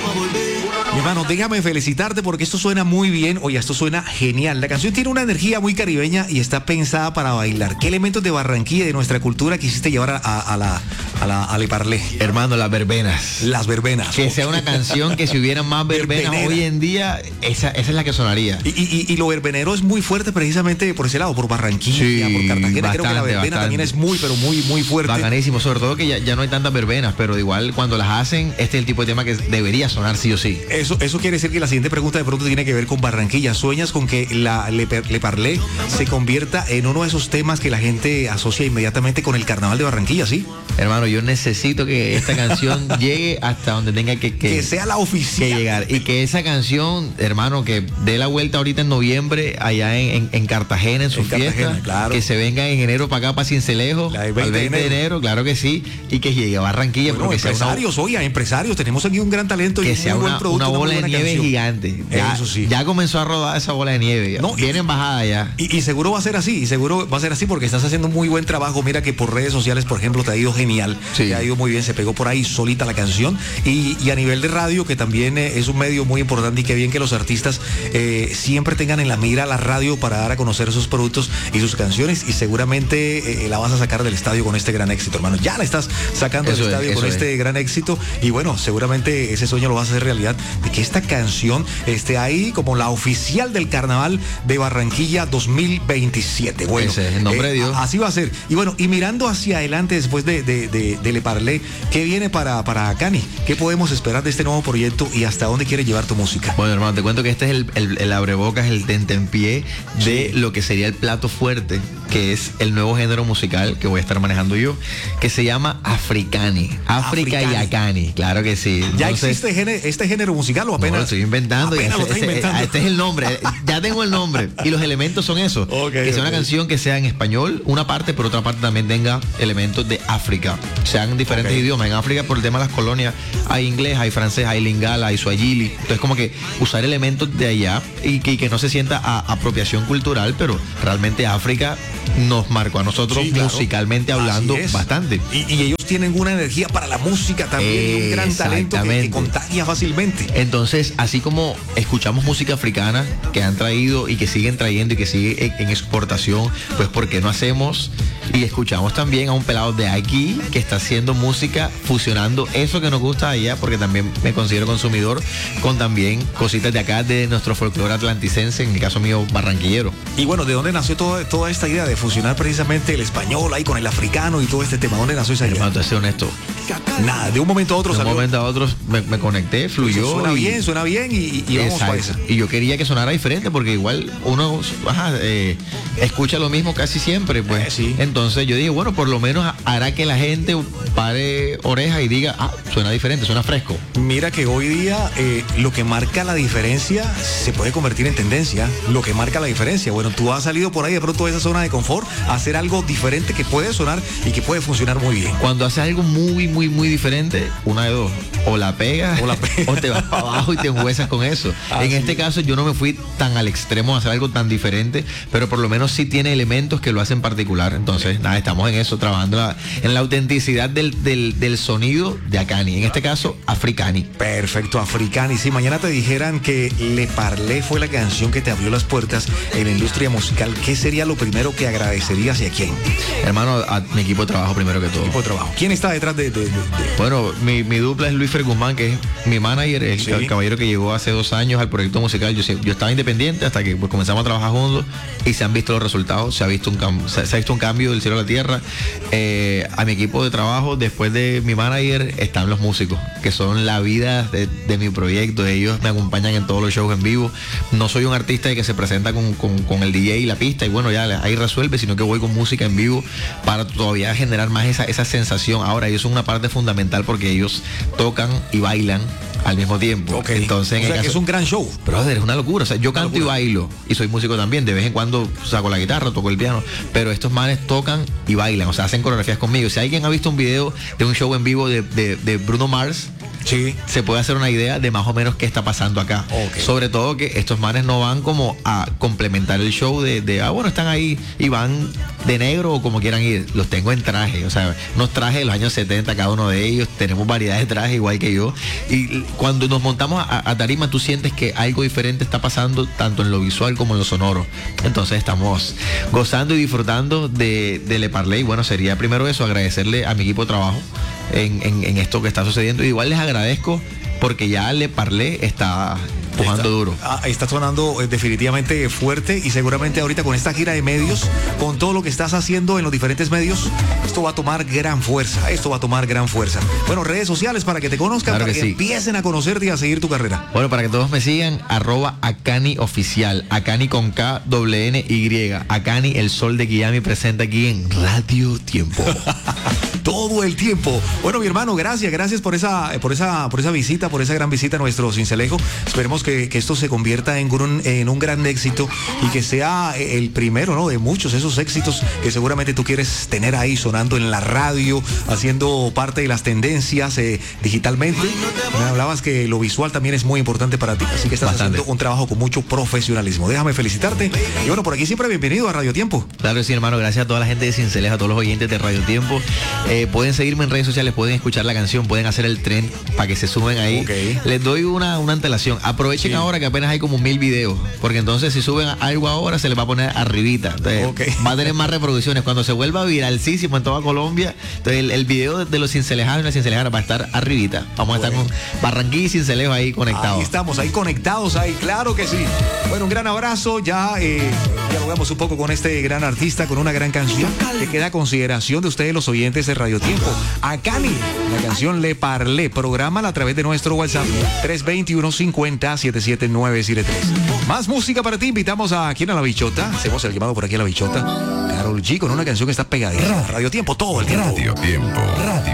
Mi hermano, déjame felicitarte porque esto suena muy bien. Oye, esto suena genial. La canción tiene una energía muy caribeña y está pensada para bailar. ¿Qué elementos de Barranquilla y de nuestra cultura quisiste llevar a Le Parlé? Hermano, las verbenas. Las verbenas. Que sea una canción que si hubieran más verbenas hoy en día, esa es la que sonaría. Y lo verbenero es muy fuerte precisamente por ese lado, por Barranquilla, sí, por Cartagena. Bastante, creo que la verbena también es muy, pero muy, muy fuerte. Bacanísimo, sobre todo que ya no hay tantas verbenas, pero igual cuando las hacen, este es el tipo de tema que debería sonar sí o sí. Eso quiere decir que la siguiente pregunta de pronto tiene que ver con Barranquilla. ¿Sueñas con que Le Parlé se convierta en uno de esos temas que la gente asocia inmediatamente con el carnaval de Barranquilla, sí? Hermano, yo necesito que esta canción llegue hasta donde tenga que sea la oficial. Que llegar. Y que esa canción, hermano, que dé la vuelta ahorita en noviembre, allá en Cartagena, en su fiesta. Claro. Que se venga en enero para acá, para Cincelejo, el 20 de enero, claro que sí. Y que llegue a Barranquilla. Bueno, porque empresarios, empresarios, tenemos aquí un gran talento que y sea un buen producto. Una bola de nieve gigante. Ya, eso sí. Ya comenzó a rodar esa bola de nieve. No, viene en bajada ya. Y seguro va a ser así, porque estás haciendo un muy buen trabajo. Mira que por redes sociales, por ejemplo, te ha ido genial. Sí. Te ha ido muy bien, se pegó por ahí solita la canción. Y a nivel de radio, que también es un medio muy importante, y qué bien que los artistas siempre tengan en la mira la radio para dar a conocer sus productos y sus canciones. Y seguramente la vas a sacar del estadio con este gran éxito, hermano. Ya la estás sacando del estadio con este gran éxito. Y bueno, seguramente ese sueño lo vas a hacer realidad, de que esta canción esté ahí como la oficial del carnaval de Barranquilla 2027. Bueno, ese es el nombre de Dios. Así va a ser. Y bueno, y mirando hacia adelante después de Le Parlé, ¿qué viene para Cani? ¿Qué podemos esperar de este nuevo proyecto y hasta dónde quieres llevar tu música? Bueno, hermano, te cuento que este es el abrebocas, el tentempié de lo que sería el plato fuerte, que es el nuevo género musical que voy a estar manejando yo, que se llama Africani. África y Acani, claro que sí. ¿Ya existe este género musical o apenas? No, lo estoy inventando. Inventando. Este es el nombre, ya tengo el nombre. Y los elementos son esos. Que sea una canción que sea en español, una parte, pero otra parte también tenga elementos de África. Sean diferentes idiomas. En África, por el tema de las colonias, hay inglés, hay francés, hay lingala, hay swahili. Entonces, como que usar elementos de allá y que no se sienta apropiación cultural, pero realmente África nos marcó a nosotros musicalmente hablando bastante. Y ellos tienen una energía para la música también, un gran talento que contagia fácilmente. Entonces, así como escuchamos música africana que han traído y que siguen trayendo y que sigue en exportación, pues ¿por qué no hacemos? Y escuchamos también a un pelado de aquí que está haciendo música fusionando eso que nos gusta allá, porque también me considero consumidor, con también cositas de acá de nuestro folclore atlanticense, en el caso mío barranquillero. Y bueno, ¿de dónde nació toda esta idea de fusionar precisamente el español ahí con el africano y todo este tema? ¿Dónde nació esa idea? Hermano, te soy honesto. Nada, de un momento a otro salió. De un momento a otro me conecté, fluyó. Suena bien y vamos para eso. Y yo quería que sonara diferente porque igual uno escucha lo mismo casi siempre, pues. Sí. Entonces yo dije, bueno, por lo menos hará que la gente pare oreja y diga, suena diferente, suena fresco. Mira que hoy día lo que marca la diferencia se puede convertir en tendencia. Lo que marca la diferencia. Bueno, tú has salido por ahí de pronto de esa zona de confort a hacer algo diferente que puede sonar y que puede funcionar muy bien. Cuando haces algo muy, muy, muy diferente, una de dos, o la pegas o te vas para abajo y te enhuesas con eso. En este caso yo no me fui tan al extremo de hacer algo tan diferente, pero por lo menos sí tiene elementos que lo hacen particular. Entonces, nada, estamos en eso, trabajando en la autenticidad del sonido de Acani, en este caso Africani. Perfecto, Africani. Si mañana te dijeran que Le Parlé fue la canción que te abrió las puertas en la industria musical, ¿qué sería lo primero que agradecerías y a quién? Hermano, a mi equipo de trabajo primero que todo. Equipo de trabajo. ¿Quién está detrás de? Bueno, mi dupla es Luis Fer Guzmán, que es mi manager, el caballero que llegó hace 2 años al proyecto musical. Yo estaba independiente hasta que pues, comenzamos a trabajar juntos y se han visto los resultados, se ha visto un cambio del cielo a la tierra. A mi equipo de trabajo, después de mi manager, están los músicos, que son la vida de mi proyecto. Ellos me acompañan en todos los shows en vivo. No soy un artista que se presenta con el DJ y la pista y bueno, ya ahí resuelve, sino que voy con música en vivo para todavía generar más esa sensación. Ahora, ellos son una parte fundamental porque ellos tocan y bailan al mismo tiempo. Entonces, que es un gran show. Brother, es una locura. O sea, yo canto y bailo y soy músico también. De vez en cuando saco la guitarra, toco el piano, pero estos manes tocan y bailan, o sea, hacen coreografías conmigo. Si alguien ha visto un video de un show en vivo de Bruno Mars, sí, se puede hacer una idea de más o menos qué está pasando acá. Okay. Sobre todo que estos manes no van como a complementar el show de bueno, están ahí y van de negro o como quieran ir. Los tengo en traje, o sea, unos trajes de los años 70 cada uno de ellos, tenemos variedad de trajes igual que yo. Y cuando nos montamos a tarima, tú sientes que algo diferente está pasando tanto en lo visual como en lo sonoro. Entonces estamos gozando y disfrutando de Le Parlé. Y bueno, sería primero eso, agradecerle a mi equipo de trabajo en esto que está sucediendo. Y igual les agradezco porque ya Le Parlé está pujando duro. Está sonando definitivamente fuerte y seguramente ahorita con esta gira de medios, con todo lo que estás haciendo en los diferentes medios, esto va a tomar gran fuerza, Bueno, redes sociales para que te conozcan, claro para que sí. empiecen a conocerte y a seguir tu carrera. Bueno, para que todos me sigan, @AcaniOficial, Acani con KNY, Acani, el sol de Guillami, presenta aquí en Radio Tiempo. Todo el tiempo. Bueno, mi hermano, gracias por esa visita, por esa gran visita a nuestro Sincelejo. Esperemos que esto se convierta en un gran éxito y que sea el primero, ¿no?, de muchos esos éxitos que seguramente tú quieres tener ahí sonando en la radio, haciendo parte de las tendencias digitalmente. Me hablabas que lo visual también es muy importante para ti, así que estás haciendo un trabajo con mucho profesionalismo. Déjame felicitarte. Y bueno, por aquí siempre bienvenido a Radio Tiempo. Claro que sí, hermano, gracias a toda la gente de Sincelejo, a todos los oyentes de Radio Tiempo. Pueden seguirme en redes sociales, pueden escuchar la canción, pueden hacer el tren para que se sumen ahí. Okay. Les doy una antelación. Aprovechen ahora que apenas hay como 1000 videos, porque entonces si suben algo ahora se les va a poner arribita. Entonces, va a tener más reproducciones. Cuando se vuelva viralísimo en toda Colombia, entonces el video de los cincelejanos y las cincelejanas va a estar arribita. Vamos a estar con Barranquilla y Cincelejo ahí conectados. Ahí estamos, ahí conectados, ahí, claro que sí. Bueno, un gran abrazo. Ya dialogamos un poco con este gran artista, con una gran canción que queda a consideración de ustedes, los oyentes de Radio Tiempo. Acani, la canción Le Parlé. Prográmala a través de nuestro WhatsApp 321-50-77973. Más música para ti. Invitamos a ¿quién? A La Bichota. Hacemos el llamado por aquí a La Bichota. Karol G con una canción que está pegadita. Radio Tiempo todo el tiempo. Radio Tiempo. Radio